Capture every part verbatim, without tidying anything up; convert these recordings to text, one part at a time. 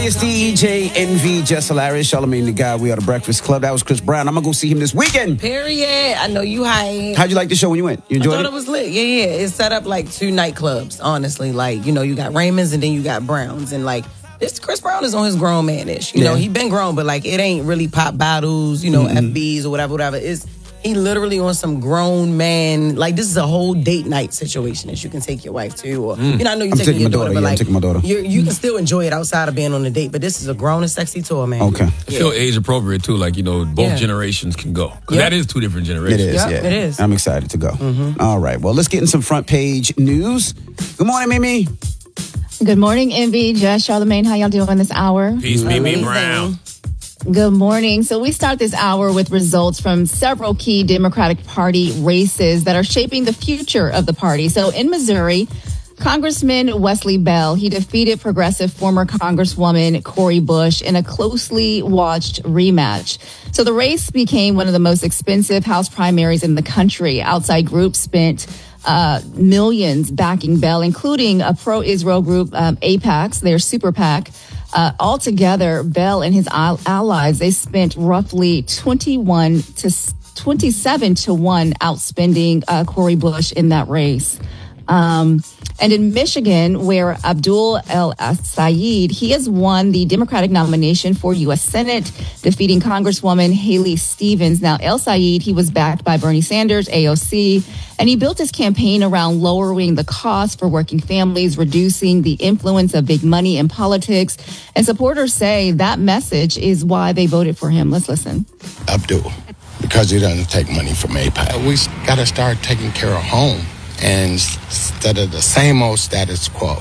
It's D J Envy, Jess Hilarious, Charlamagne the Guy. We are the Breakfast Club. That was Chris Brown. I'm going to go see him this weekend. Period. I know you hype. How'd you like the show when you went? You enjoyed I thought it? it was lit. Yeah, yeah. It's set up like two nightclubs, honestly. Like, you know, you got Raymond's and then you got Brown's. And like, this Chris Brown is on his grown man-ish. You Yeah. know, he been grown, but like, it ain't really pop bottles, you know, Mm-hmm. F Bs or whatever, whatever. It's he literally on some grown man. Like, this is a whole date night situation that you can take your wife to. Or, you know, I know you're I'm taking taking your my daughter, daughter, but yeah, I'm like, taking my daughter. you're, you can still enjoy it outside of being on a date. But this is a grown and sexy tour, man. Okay. I feel age appropriate too, like, you know, both Yeah. generations can go. Because Yep. that is two different generations. It is, Yep, yeah. it is. I'm excited to go. Mm-hmm. All right. Well, let's get in some front page news. Good morning, Mimi. Good morning, Envy, Jess, Charlamagne. How y'all doing this hour? Peace, Mimi Amazing. Brown. Good morning. So we start this hour with results from several key Democratic Party races that are shaping the future of the party. So in Missouri, Congressman Wesley Bell, he defeated progressive former Congresswoman Cori Bush in a closely watched rematch. So the race became one of the most expensive House primaries in the country. Outside groups spent uh, millions backing Bell, including a pro-Israel group, um, AIPAC, their super PAC. Uh, altogether, Bell and his al- allies, they spent roughly twenty-one to twenty-seven to one outspending uh, Cori Bush in that race. Um, and in Michigan, where Abdul El Sayed, he has won the Democratic nomination for U S Senate, defeating Congresswoman Haley Stevens. Now, El Sayed, he was backed by Bernie Sanders, A O C, and he built his campaign around lowering the cost for working families, reducing the influence of big money in politics. And supporters say that message is why they voted for him. Let's listen. Abdul, because he doesn't take money from AIPAC. We got to start taking care of home. And instead of the same old status quo,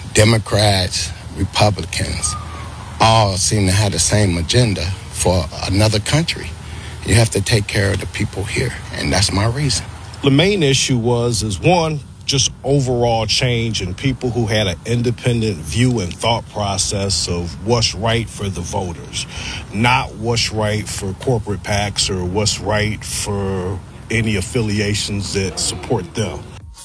Democrats, Republicans, all seem to have the same agenda for another country. You have to take care of the people here, and that's my reason. The main issue was, is one, just overall change in people who had an independent view and thought process of what's right for the voters, not what's right for corporate PACs or what's right for any affiliations that support them.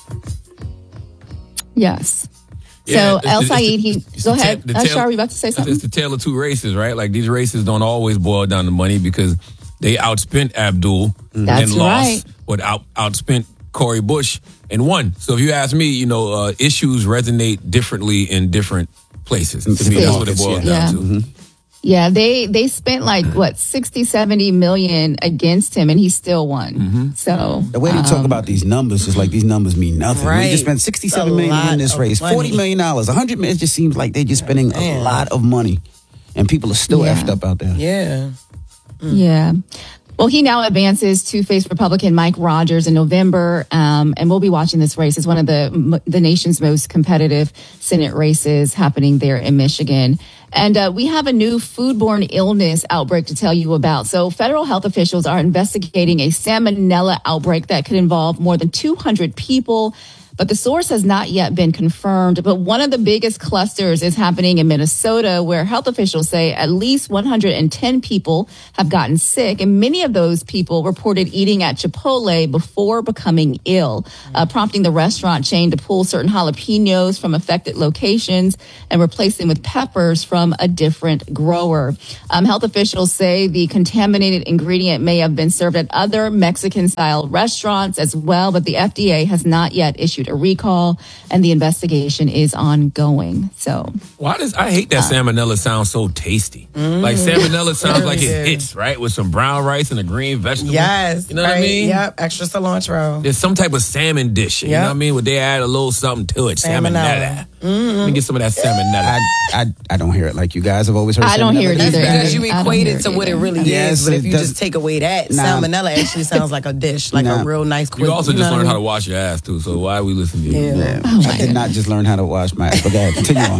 Yes. Yeah, So El it's the- Sayed, it's he the- it's go the ahead. ta- the Uh, tail- Shari, you about to say something? It's the tale of two races, right? Like, these races don't always boil down to money because they outspent Abdul That's and lost, right. but out, outspent Cori Bush and won. So if you ask me, you know, uh, issues resonate differently in different places. To me, that's what it boils Yeah. down to. Mm-hmm. Yeah, they they spent like what sixty, seventy million against him, and he still won. Mm-hmm. So The way they talk um, about these numbers is like these numbers mean nothing. We Right. just spent sixty-seven A million lot in this of race, money. forty million dollars, one hundred million. It just seems like they're just spending a Man. lot of money, and people are still Yeah. effed up out there. Yeah. yeah. Well, he now advances to face Republican Mike Rogers in November, um, and we'll be watching this race. It's one of the the nation's most competitive Senate races happening there in Michigan. And uh, we have a new foodborne illness outbreak to tell you about. So federal health officials are investigating a salmonella outbreak that could involve more than two hundred people. But the source has not yet been confirmed. But one of the biggest clusters is happening in Minnesota, where health officials say at least one hundred ten people have gotten sick. And many of those people reported eating at Chipotle before becoming ill, uh, prompting the restaurant chain to pull certain jalapenos from affected locations and replace them with peppers from a different grower. Um, health officials say the contaminated ingredient may have been served at other Mexican-style restaurants as well, but the F D A has not yet issued a recall, and the investigation is ongoing. So, Why does I hate that salmonella sounds so tasty? Like, salmonella sounds like it Really hits, right? With some brown rice and a green vegetable. Yes. You know what I right. mean? Yep. Extra cilantro. There's some type of salmon dish. You Yep. know what I mean? Where they add a little something to it. Salmonella. Salmonella. Let me get some of that salmonella. I, I I don't hear it like you guys have always heard. I don't salmonella. hear it That's either. bad. Because you I don't equate hear it to it what it either. really Yes, is, but it if you does- just take away that, Nah. salmonella actually sounds like a dish, like Nah. a real nice. You also you just know learned what how I to wash your ass, too. So why are we listening to you? Yeah. Yeah. I did not just learn how to wash my ass. But go ahead, continue on.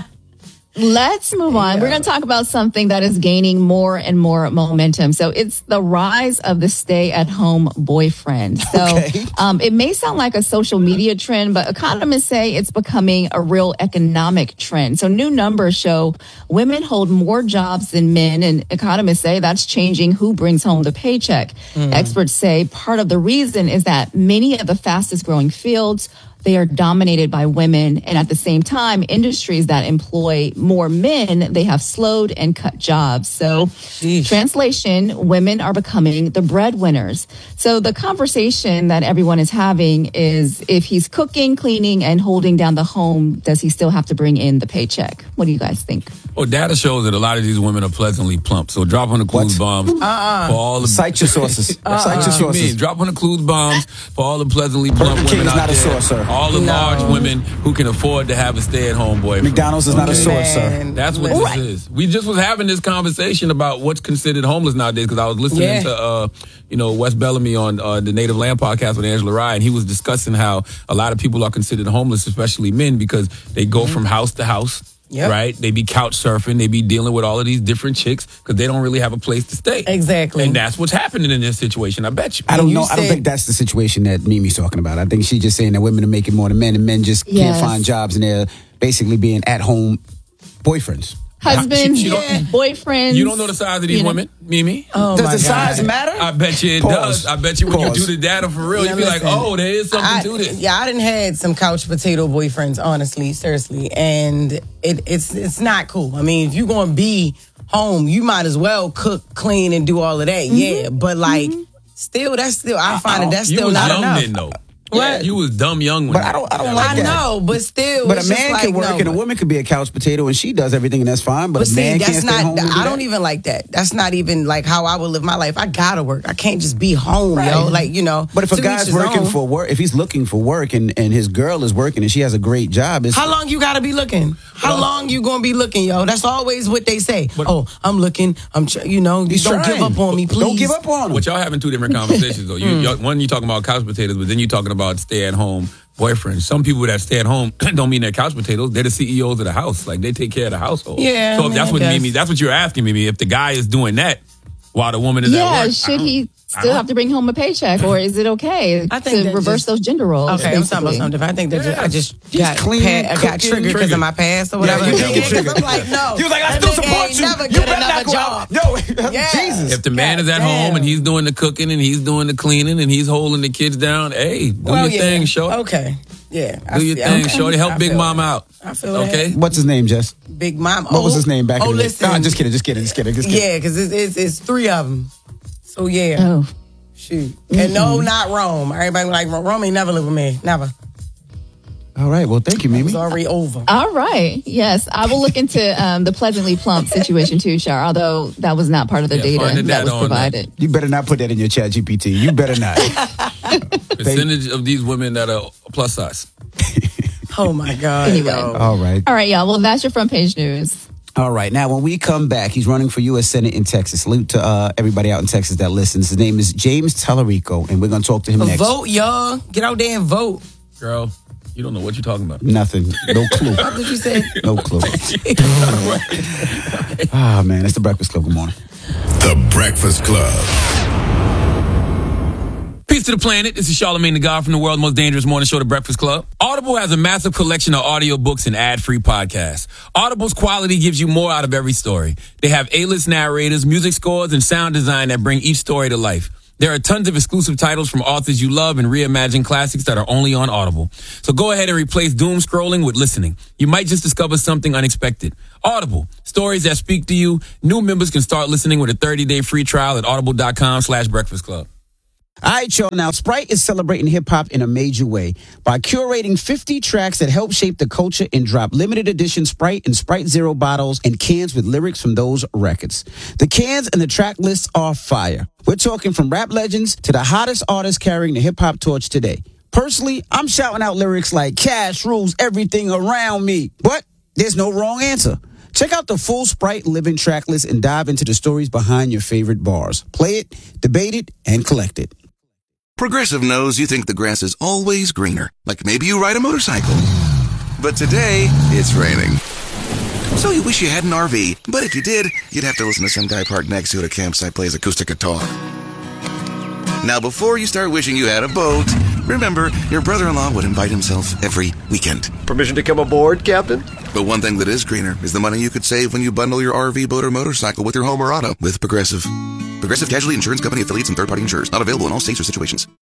let's move on. We're going to talk about something that is gaining more and more momentum. So it's the rise of the stay-at-home boyfriend. So Okay. um, it may sound like a social media trend, but economists say it's becoming a real economic trend. So new numbers show women hold more jobs than men, and economists say that's changing who brings home the paycheck. Experts say part of the reason is that many of the fastest growing fields they are dominated by women. And at the same time, industries that employ more men, they have slowed and cut jobs. So Sheesh. Translation, women are becoming the breadwinners. So the conversation that everyone is having is, if he's cooking, cleaning, and holding down the home, does he still have to bring in the paycheck? What do you guys think? Well, data shows that a lot of these women are pleasantly plump. So drop on the clues bombs uh-uh. for all the... Cite your sources. Uh-uh. Cite your sources. Drop on the clues bombs for all the pleasantly plump Burger King women is out not a there. source, sir. All the No. large women who can afford to have a stay-at-home boyfriend. McDonald's is not a source, sir. That's what Right. this is. We just was having this conversation about what's considered homeless nowadays because I was listening Yeah. to, uh, you know, Wes Bellamy on uh, the Native Land podcast with Angela Rye, and he was discussing how a lot of people are considered homeless, especially men, because they go Mm-hmm. from house to house. Yep. Right? They be couch surfing. They be dealing with all of these different chicks because they don't really have a place to stay. Exactly. And that's what's happening in this situation. I bet you. I don't You know. I don't said- think that's the situation that Mimi's talking about. I think she's just saying that women are making more than men, and men just Yes. can't find jobs, and they're basically being at-home boyfriends. Husbands, She- she don't- boyfriends. You don't know the size of these you know. women, Mimi? Oh Does my the God. size matter? I bet you it Pause. does. I bet you when Pause. you do the data for real, Yeah, you be like, listen. oh, there is something I, to this. Yeah, I didn't had some couch potato boyfriends, honestly, seriously, and it, it's it's not cool. I mean, if you're gonna be home, you might as well cook, clean, and do all of that. Mm-hmm. Yeah, but like, still, that's still I find it that's You still was not young enough. then, though. What? You was dumb young when But I don't. I don't like I that. know, but still, But a it's just man like, can work, no, and a but- woman could be a couch potato, and she does everything, and that's fine. But, But a see, man that's can't stay not. home. and do I that? don't even like that. That's not even like how I would live my life. I gotta work. I can't just be home, yo. Like you know. But if a to guy's each his working own. for work, if he's looking for work, and, and his girl is working, and she has a great job, it's How long you gotta be looking? How Well, long you gonna be looking, yo? That's always what they say. But- oh, I'm looking. I'm, tr- you know, he's don't trying. give up on me, please. Don't give up on him. But y'all having two different conversations though. You, Hmm. y'all- one you talking about couch potatoes, but then you talking about stay at home boyfriends. Some people that stay at home don't mean they're couch potatoes. They're the C E Os of the house. Like they take care of the household. Yeah, So I if mean, that's I what guess. Mimi, that's what you're asking Mimi. If the guy is doing that while the woman is at Yeah, work, I should don't- he I still don't- have to bring home a paycheck, or is it okay I think to that reverse just- those gender roles? Okay, I'm talking about basically? something different. I think that just, I just He's got clean, pa- I got cooking, triggered because triggered. of my past or whatever. Yeah, you Yeah, did get 'cause triggered. I'm like, no. He was like, I that still nigga support ain't you. Never You get better another not go job. out. No, Yeah. Jesus. If the man God is at damn. home and he's doing the cooking and he's doing the cleaning and he's holding the kids down, hey, do Well, your yeah. thing, shorty. Okay. Yeah. I Do your see- thing, okay. shorty. Help I Big feel Mom that. out. I feel that. Okay? What's his name, Jess? Big Mom. What was his name back oh, in the day? listen. Nah, just kidding, just kidding, just kidding, just kidding. Yeah, because it's, it's, it's three of them. So, yeah. Oh, Shoot. And no, not Rome. Everybody like, Rome ain't never lived with me. Never. All right, well, thank you, It Mimi. was already over. all right. Yes, I will look into um, the pleasantly plump situation too, Shar. Although that was not part of the Yeah, data find the that data was on that. provided. You better not put that in your chat G P T. You better not. Percentage of these women that are plus size. Oh, my God. Anyway. yo. All right. All right, y'all. Well, that's your front page news. All right. Now, when we come back, he's running for U S Senate in Texas. Salute to uh, everybody out in Texas that listens. His name is James Tallarico, and we're going to talk to him next. Vote, y'all. Get out there and vote. Girl, you don't know what you're talking about. Nothing. No clue. What did you say? No clue. Ah, man. It's the Breakfast Club. Good morning. The Breakfast Club. Peace to the planet. This is Charlamagne the God from the world's most dangerous morning show, The Breakfast Club. Audible has a massive collection of audiobooks and ad-free podcasts. Audible's quality gives you more out of every story. They have A-list narrators, music scores, and sound design that bring each story to life. There are tons of exclusive titles from authors you love and reimagined classics that are only on Audible. So go ahead and replace doom scrolling with listening. You might just discover something unexpected. Audible, stories that speak to you. New members can start listening with a thirty-day free trial at audible.com slash breakfast club. All right, y'all. Now, Sprite is celebrating hip-hop in a major way by curating fifty tracks that help shape the culture and drop limited edition Sprite and Sprite Zero bottles and cans with lyrics from those records. The cans and the track lists are fire. We're talking from rap legends to the hottest artists carrying the hip-hop torch today. Personally, I'm shouting out lyrics like Cash rules everything around me. But there's no wrong answer. Check out the full Sprite Living track list and dive into the stories behind your favorite bars. Play it, debate it, and collect it. Progressive knows you think the grass is always greener, like maybe you ride a motorcycle. But today, it's raining. So you wish you had an R V, but if you did, you'd have to listen to some guy parked next to it at a campsite plays acoustic guitar. Now, before you start wishing you had a boat, remember, your brother-in-law would invite himself every weekend. Permission to come aboard, Captain? But one thing that is greener is the money you could save when you bundle your R V, boat, or motorcycle with your home or auto with Progressive. Progressive Casualty Insurance Company affiliates and third-party insurers. Not available in all states or situations. I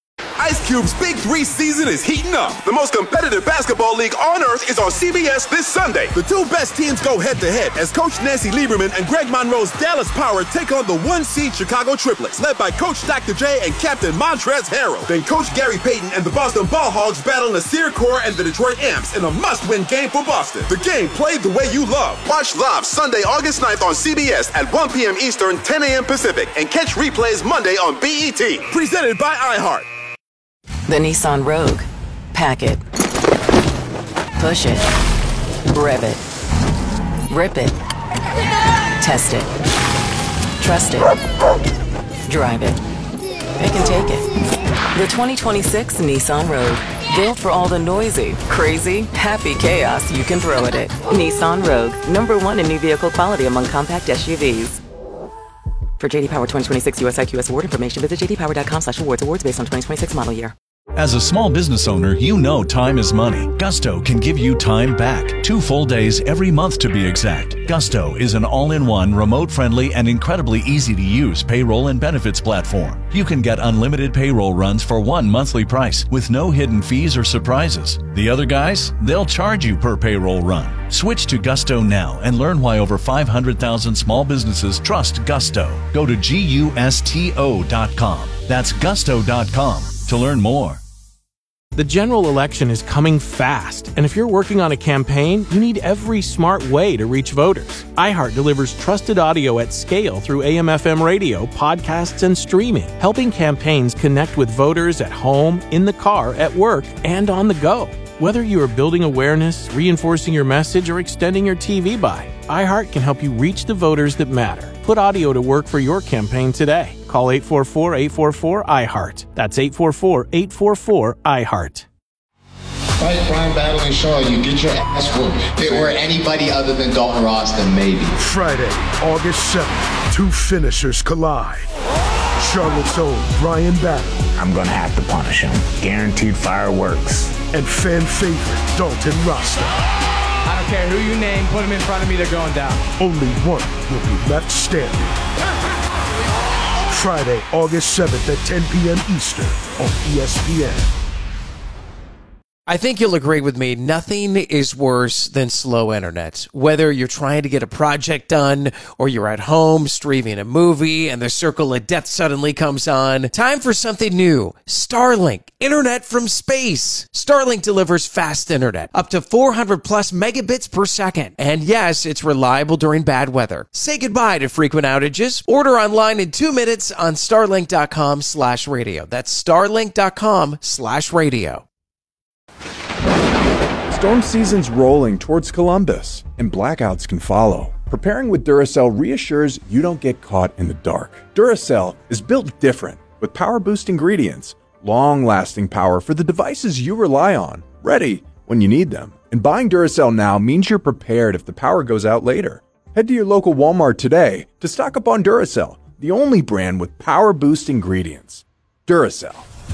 Ice Cube's Big Three season is heating up. The most competitive basketball league on earth is on C B S this Sunday. The two best teams go head-to-head as Coach Nancy Lieberman and Greg Monroe's Dallas Power take on the one-seed Chicago Triplets, led by Coach Doctor J and Captain Montrezl Harrell. Then Coach Gary Payton and the Boston Ball Hogs battle Nasir Kaur and the Detroit Amps in a must-win game for Boston. The game played the way you love. Watch live Sunday, August ninth on C B S at one p.m. Eastern, ten a.m. Pacific, and catch replays Monday on B E T. Presented by iHeart. The Nissan Rogue. Pack it. Push it. Rev it. Rip it. Test it. Trust it. Drive it. It can take it. The twenty twenty-six Nissan Rogue. Built for all the noisy, crazy, happy chaos you can throw at it. Nissan Rogue. Number one in new vehicle quality among compact S U Vs. For J D Power twenty twenty-six U S I Q S award information, visit j d power dot com slash awards. Awards based on twenty twenty-six model year. As a small business owner, you know time is money. Gusto can give you time back. Two full days every month to be exact. Gusto is an all-in-one, remote-friendly, and incredibly easy-to-use payroll and benefits platform. You can get unlimited payroll runs for one monthly price with no hidden fees or surprises. The other guys, they'll charge you per payroll run. Switch to Gusto now and learn why over five hundred thousand small businesses trust Gusto. Go to gusto dot com. That's gusto dot com to learn more. The general election is coming fast, and if you're working on a campaign, you need every smart way to reach voters. iHeart delivers trusted audio at scale through A M F M radio, podcasts, and streaming, helping campaigns connect with voters at home, in the car, at work, and on the go. Whether you are building awareness, reinforcing your message, or extending your T V buy, iHeart can help you reach the voters that matter. Put audio to work for your campaign today. Call eight four four, eight four four, I heart. That's eight four four, eight four four, I heart. Fight Brian battling Shaw, you get your ass whooped. If it were anybody other than Dalton Ross, then maybe. Friday, August seventh, two finishers collide. Charlotte's own Brian Battle. I'm gonna have to punish him. Guaranteed fireworks. And fan favorite Dalton Rasta. I don't care who you name, put him in front of me, they're going down. Only one will be left standing. Friday, August seventh at ten p.m. Eastern on E S P N. I think you'll agree with me, nothing is worse than slow internet. Whether you're trying to get a project done or you're at home streaming a movie and the circle of death suddenly comes on, time for something new. Starlink, internet from space. Starlink delivers fast internet, up to four hundred plus megabits per second. And yes, it's reliable during bad weather. Say goodbye to frequent outages. Order online in two minutes on starlink.com slash radio. That's starlink.com slash radio. Storm season's rolling towards Columbus, and blackouts can follow. Preparing with Duracell reassures you don't get caught in the dark. Duracell is built different, with power-boost ingredients, long-lasting power for the devices you rely on, ready when you need them. And buying Duracell now means you're prepared if the power goes out later. Head to your local Walmart today to stock up on Duracell, the only brand with power-boost ingredients. Duracell.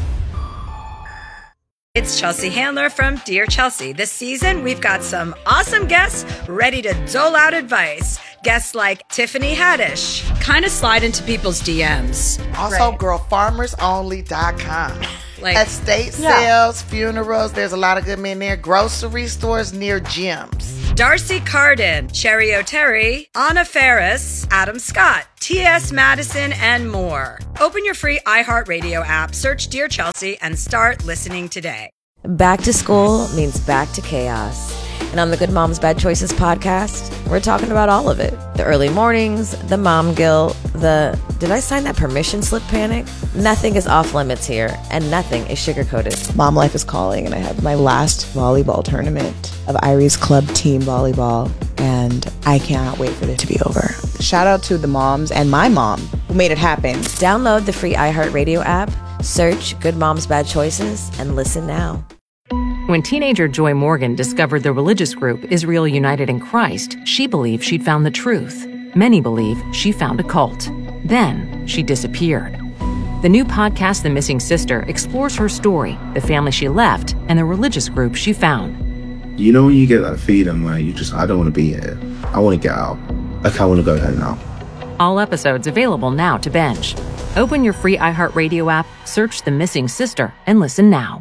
It's Chelsea Handler from Dear Chelsea. This season, we've got some awesome guests ready to dole out advice. Guests like Tiffany Haddish. Kind of slide into people's D Ms. Also, right. girl farmers only dot com. Like, estate yeah. sales, funerals, there's a lot of good men there. Grocery stores near gyms. Darcy Carden, Cherry O'Terry, Anna Ferris, Adam Scott, T S Madison, and more. Open your free iHeartRadio app, search Dear Chelsea, and start listening today. Back to school means back to chaos. And on the Good Moms Bad Choices podcast, we're talking about all of it. The early mornings, the mom guilt, the did I sign that permission slip panic? Nothing is off limits here, and nothing is sugar-coated. Mom life is calling, and I have my last volleyball tournament of Irie's Club Team Volleyball, and I cannot wait for it to be over. Shout out to the moms and my mom who made it happen. Download the free iHeartRadio app, search Good Moms Bad Choices, and listen now. When teenager Joy Morgan discovered the religious group Israel United in Christ, she believed she'd found the truth. Many believe she found a cult. Then she disappeared. The new podcast, The Missing Sister, explores her story, the family she left, and the religious group she found. You know when you get that feeling where you just, I don't want to be here. I want to get out. Like, I want to go home now. All episodes available now to binge. Open your free iHeartRadio app, search The Missing Sister, and listen now.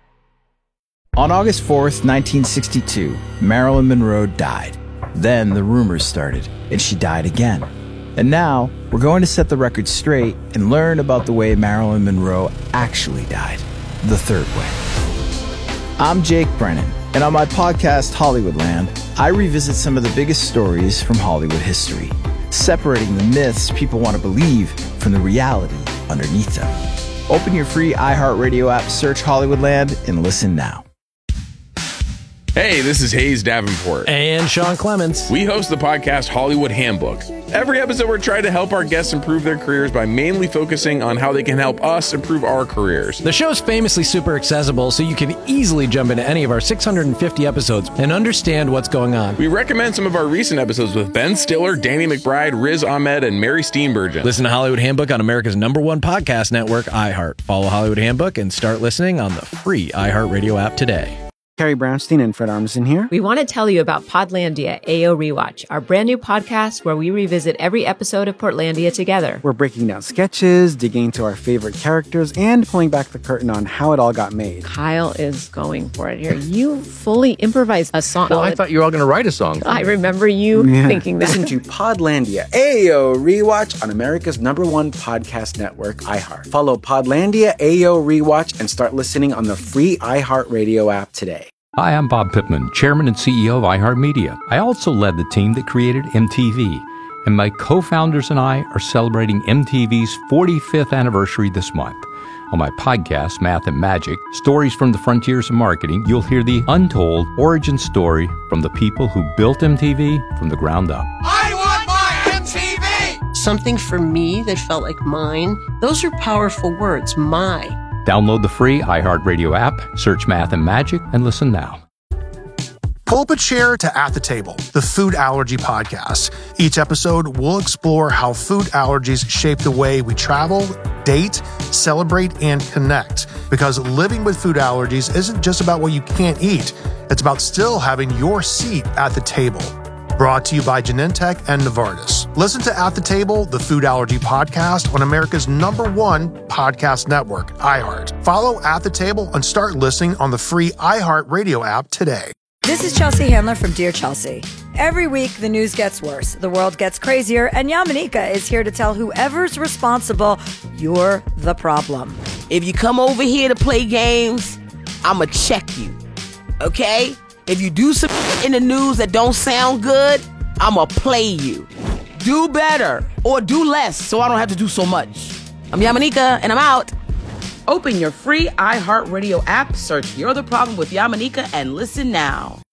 On August fourth, nineteen sixty-two, Marilyn Monroe died. Then the rumors started, and she died again. And now, we're going to set the record straight and learn about the way Marilyn Monroe actually died, the third way. I'm Jake Brennan, and on my podcast, Hollywoodland, I revisit some of the biggest stories from Hollywood history, separating the myths people want to believe from the reality underneath them. Open your free iHeartRadio app, search Hollywoodland, and listen now. Hey, this is Hayes Davenport. And Sean Clements. We host the podcast Hollywood Handbook. Every episode, we're trying to help our guests improve their careers by mainly focusing on how they can help us improve our careers. The show's famously super accessible, so you can easily jump into any of our six hundred fifty episodes and understand what's going on. We recommend some of our recent episodes with Ben Stiller, Danny McBride, Riz Ahmed, and Mary Steenburgen. Listen to Hollywood Handbook on America's number one podcast network, iHeart. Follow Hollywood Handbook and start listening on the free iHeartRadio app today. Carrie Brownstein and Fred Armisen here. We want to tell you about Podlandia A O Rewatch, our brand new podcast where we revisit every episode of Portlandia together. We're breaking down sketches, digging into our favorite characters, and pulling back the curtain on how it all got made. Kyle is going for it here. You fully improvised a song. Well, I thought you were all going to write a song. I remember you yeah. thinking that. Listen to Podlandia A O Rewatch on America's number one podcast network, iHeart. Follow Podlandia A O Rewatch and start listening on the free iHeartRadio app today. Hi, I'm Bob Pittman, Chairman and C E O of iHeartMedia. I also led the team that created M T V, and my co-founders and I are celebrating M T V's forty-fifth anniversary this month. On my podcast, Math and Magic, Stories from the Frontiers of Marketing, you'll hear the untold origin story from the people who built M T V from the ground up. I want my M T V! Something for me that felt like mine. Those are powerful words, my. Download the free iHeartRadio app, search Math and Magic, and listen now. Pull up a chair to At the Table, the food allergy podcast. Each episode, we'll explore how food allergies shape the way we travel, date, celebrate, and connect. Because living with food allergies isn't just about what you can't eat. It's about still having your seat at the table. Brought to you by Genentech and Novartis. Listen to At the Table, the food allergy podcast on America's number one podcast network, iHeart. Follow At the Table and start listening on the free iHeart Radio app today. This is Chelsea Handler from Dear Chelsea. Every week, the news gets worse, the world gets crazier, and Yamanika is here to tell whoever's responsible, you're the problem. If you come over here to play games, I'ma check you, okay? If you do some in the news that don't sound good, I'ma play you. Do better or do less so I don't have to do so much. I'm Yamanika and I'm out. Open your free iHeartRadio app, search You're the Problem with Yamanika and listen now.